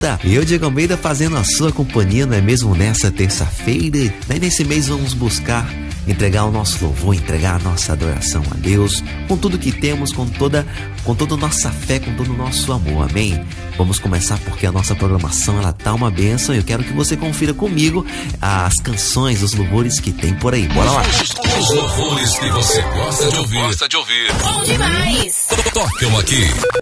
Eu, Diego Almeida, fazendo a sua companhia, não é mesmo, nessa terça-feira? Daí nesse mês vamos buscar entregar o nosso louvor, entregar a nossa adoração a Deus, com tudo que temos, com toda a nossa fé, com todo o nosso amor, amém? Vamos começar porque a nossa programação, ela tá uma bênção. Eu quero que você confira comigo as canções, os louvores que tem por aí. Bora lá! Os louvores que você gosta de ouvir. Bom demais! Tocam aqui